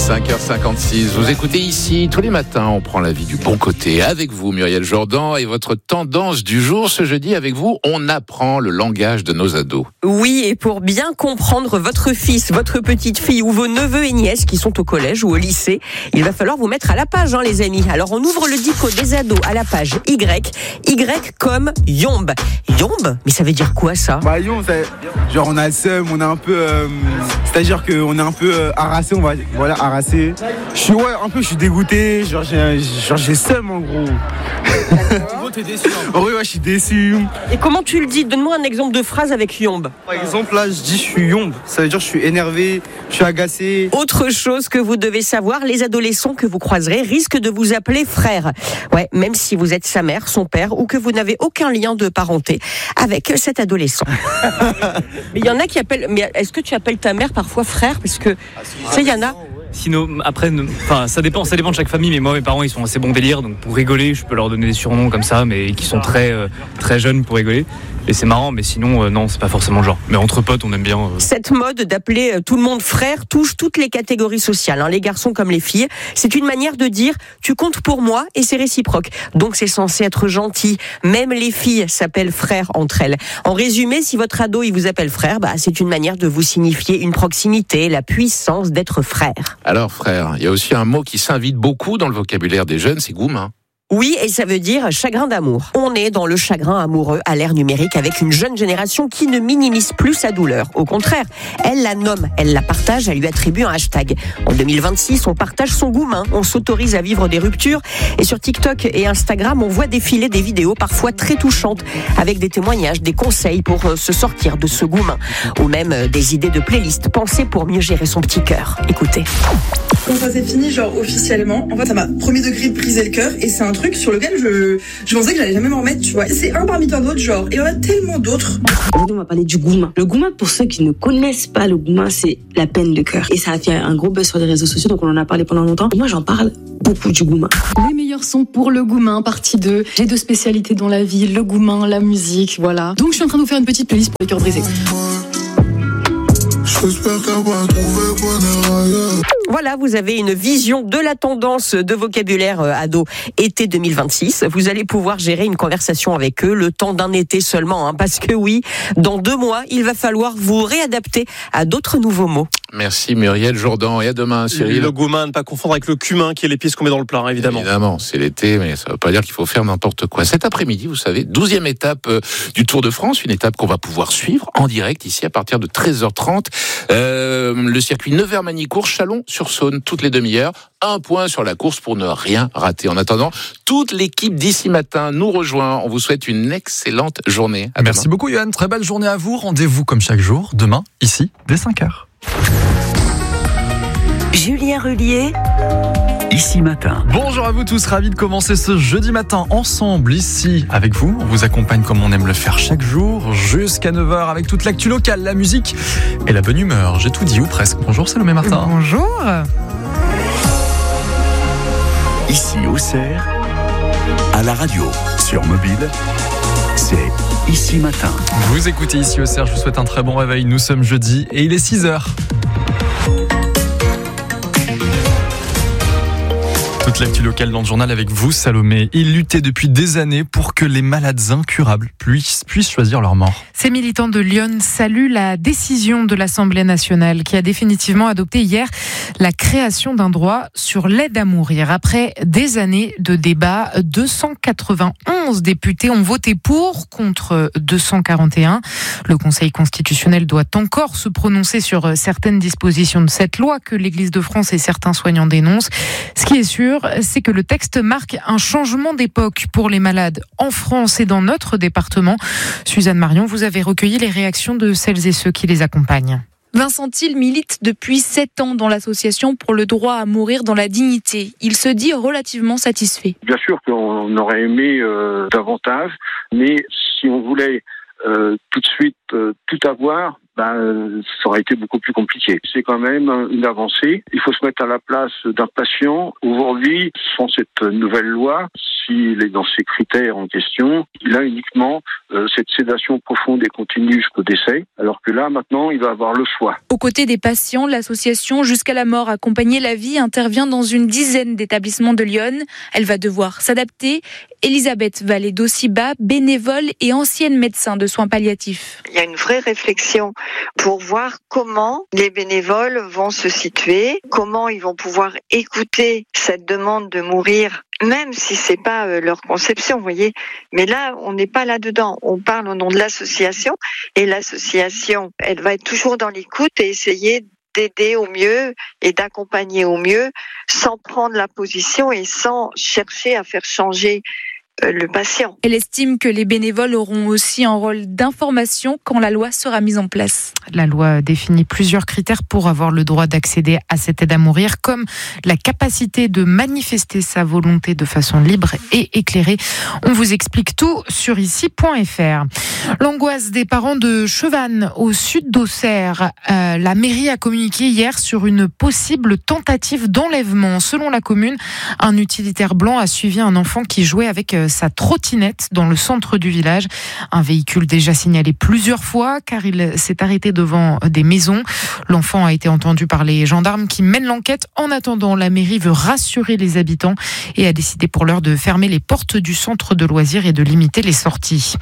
5h56, vous écoutez ici, tous les matins, on prend la vie du bon côté. Avec vous, Muriel Jourdan, et votre tendance du jour, ce jeudi, avec vous, on apprend le langage de nos ados. Oui, et pour bien comprendre votre fils, votre petite fille ou vos neveux et nièces qui sont au collège ou au lycée, il va falloir vous mettre à la page, les amis. Alors, on ouvre le dico des ados à la page Y. Y comme yombe. Yombe? Mais ça veut dire quoi, ça? Yombe, c'est genre on a le seum, on est un peu... c'est-à-dire qu'on est un peu harassé, harassé. Je suis dégoûté, j'ai seum en gros. En gros, t'es déçu. Oui, je suis déçu. Et comment tu le dis? Donne-moi un exemple de phrase avec yombe. Par exemple, là, je dis je suis yombe. Ça veut dire je suis énervé, je suis agacé. Autre chose que vous devez savoir, les adolescents que vous croiserez risquent de vous appeler frère. Ouais, même si vous êtes sa mère, son père, ou que vous n'avez aucun lien de parenté avec cet adolescent. Mais il y en a qui appellent... Mais est-ce que tu appelles ta mère parfois frère? Parce que, tu sais, il y en a... Sinon, après, ça dépend de chaque famille, mais moi, mes parents, ils sont assez bons délire, donc pour rigoler, je peux leur donner des surnoms comme ça, mais qui sont très jeunes pour rigoler. Et c'est marrant, mais sinon, non, c'est pas forcément le genre. Mais entre potes, on aime bien. Cette mode d'appeler tout le monde frère touche toutes les catégories sociales, les garçons comme les filles. C'est une manière de dire tu comptes pour moi et c'est réciproque. Donc c'est censé être gentil. Même les filles s'appellent frères entre elles. En résumé, si votre ado il vous appelle frère, c'est une manière de vous signifier une proximité, la puissance d'être frère. Alors frère, il y a aussi un mot qui s'invite beaucoup dans le vocabulaire des jeunes, c'est goumin. Oui, et ça veut dire chagrin d'amour. On est dans le chagrin amoureux à l'ère numérique avec une jeune génération qui ne minimise plus sa douleur. Au contraire, elle la nomme, elle la partage, elle lui attribue un hashtag. En 2026, on partage son goumin, on s'autorise à vivre des ruptures. Et sur TikTok et Instagram, on voit défiler des vidéos parfois très touchantes avec des témoignages, des conseils pour se sortir de ce goumin. Ou même des idées de playlists pensées pour mieux gérer son petit cœur. Écoutez. Quand ça s'est fini, officiellement, en fait, ça m'a premier degré brisé le cœur et c'est un truc sur lequel je pensais que j'allais jamais m'en remettre, tu vois. C'est un parmi tant d'autres, et il y en a tellement d'autres. Aujourd'hui, on va parler du goumin. Le goumin, pour ceux qui ne connaissent pas le goumin, c'est la peine de cœur. Et ça a fait un gros buzz sur les réseaux sociaux, donc on en a parlé pendant longtemps. Et moi, j'en parle beaucoup du goumin. Les meilleurs sons pour le goumin, partie 2. J'ai 2 spécialités dans la vie, le goumin, la musique, voilà. Donc je suis en train de vous faire une petite playlist pour les cœurs brisés. Voilà, vous avez une vision de la tendance de vocabulaire ado été 2026. Vous allez pouvoir gérer une conversation avec eux le temps d'un été seulement. Parce que oui, dans 2 mois, il va falloir vous réadapter à d'autres nouveaux mots. Merci Muriel Jourdan, et à demain Cyril. Le goumin, ne pas confondre avec le cumin qui est l'épice qu'on met dans le plat, évidemment. Évidemment, c'est l'été, mais ça ne veut pas dire qu'il faut faire n'importe quoi. Cet après-midi, vous savez, 12e étape du Tour de France, une étape qu'on va pouvoir suivre en direct ici à partir de 13h30. Le circuit Nevers-Manicourt, Chalon-sur-Saône, toutes les demi-heures. 1 point sur la course pour ne rien rater. En attendant, toute l'équipe d'ici matin nous rejoint. On vous souhaite une excellente journée. Merci beaucoup Yoann, très belle journée à vous. Rendez-vous comme chaque jour, demain, ici, dès 5h. Julien Rullier. Ici matin. Bonjour à vous tous, ravis de commencer ce jeudi matin ensemble ici avec vous. On vous accompagne comme on aime le faire chaque jour jusqu'à 9h avec toute l'actu locale, la musique et la bonne humeur. J'ai tout dit ou presque. Bonjour Salomé Martin. Bonjour. Ici Auxerre, à la radio, sur mobile, c'est Ici matin. Vous écoutez Ici Auxerre, je vous souhaite un très bon réveil. Nous sommes jeudi et il est 6h. Toute l'actu locale dans le journal avec vous, Salomé. Il luttait depuis des années pour que les malades incurables puissent choisir leur mort. Ces militants de Lyon saluent la décision de l'Assemblée nationale qui a définitivement adopté hier la création d'un droit sur l'aide à mourir. Après des années de débats, 291 députés ont voté pour contre 241. Le Conseil constitutionnel doit encore se prononcer sur certaines dispositions de cette loi que l'Église de France et certains soignants dénoncent. Ce qui est sûr, c'est que le texte marque un changement d'époque pour les malades en France et dans notre département. Suzanne Marion, vous avez recueilli les réactions de celles et ceux qui les accompagnent. Vincent Thiel milite depuis 7 ans dans l'association pour le droit à mourir dans la dignité. Il se dit relativement satisfait. Bien sûr qu'on aurait aimé davantage, mais si on voulait tout de suite tout avoir, ça aurait été beaucoup plus compliqué. C'est quand même une avancée. Il faut se mettre à la place d'un patient. Aujourd'hui, sans cette nouvelle loi, s'il est dans ces critères en question, il a uniquement cette sédation profonde et continue jusqu'au décès, alors que là, maintenant, il va avoir le choix. Aux côtés des patients, l'association Jusqu'à la mort accompagner la vie intervient dans une dizaine d'établissements de Lyon. Elle va devoir s'adapter. Elisabeth Vallée-Dossiba, bénévole et ancienne médecin de soins palliatifs. Il y a une vraie réflexion pour voir comment les bénévoles vont se situer, comment ils vont pouvoir écouter cette demande de mourir, même si c'est pas leur conception, vous voyez. Mais là, on n'est pas là-dedans. On parle au nom de l'association et l'association, elle va être toujours dans l'écoute et essayer d'aider au mieux et d'accompagner au mieux sans prendre la position et sans chercher à faire changer le patient. Elle estime que les bénévoles auront aussi un rôle d'information quand la loi sera mise en place. La loi définit plusieurs critères pour avoir le droit d'accéder à cette aide à mourir, comme la capacité de manifester sa volonté de façon libre et éclairée. On vous explique tout sur ici.fr. L'angoisse des parents de Chevannes, au sud d'Auxerre. La mairie a communiqué hier sur une possible tentative d'enlèvement. Selon la commune, un utilitaire blanc a suivi un enfant qui jouait avec sa trottinette dans le centre du village. Un véhicule déjà signalé plusieurs fois car il s'est arrêté devant des maisons. L'enfant a été entendu par les gendarmes qui mènent l'enquête. En attendant, la mairie veut rassurer les habitants et a décidé pour l'heure de fermer les portes du centre de loisirs et de limiter les sorties.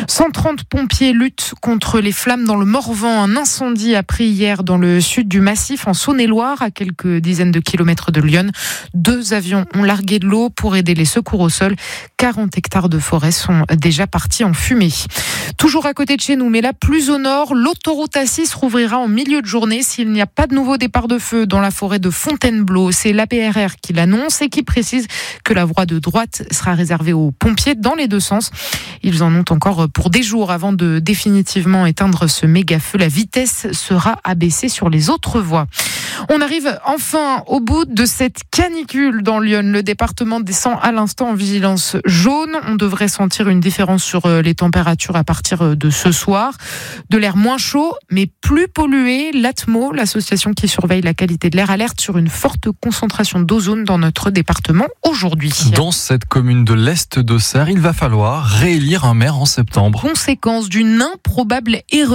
130 pompiers luttent contre les flammes dans le Morvan. Un incendie a pris hier dans le sud du massif en Saône-et-Loire, à quelques dizaines de kilomètres de Lyon. 2 avions ont largué de l'eau pour aider les secours au sol. 40 hectares de forêt sont déjà partis en fumée. Toujours à côté de chez nous, mais là plus au nord, l'autoroute A6 rouvrira en milieu de journée s'il n'y a pas de nouveau départ de feu dans la forêt de Fontainebleau. C'est l'APRR qui l'annonce et qui précise que la voie de droite sera réservée aux pompiers dans les 2 sens. Ils en ont encore pour des jours avant de définitivement éteindre ce méga feu. La vitesse sera abaissée sur les autres voies. On arrive enfin au bout de cette canicule dans Lyon. Le département descend à l'instant en vigilance jaune. On devrait sentir une différence sur les températures à partir de ce soir. De l'air moins chaud, mais plus pollué. L'Atmo, l'association qui surveille la qualité de l'air, alerte sur une forte concentration d'ozone dans notre département aujourd'hui. Dans cette commune de l'Est d'Auxerre, il va falloir réélire un maire en septembre. Conséquence d'une improbable erreur